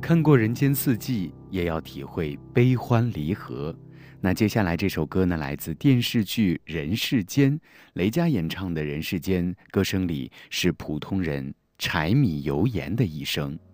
看过人间四季，也要体会悲欢离合。那接下来这首歌呢，来自电视剧《人世间》，雷佳演唱的《人世间》，歌声里是普通人柴米油盐的一生。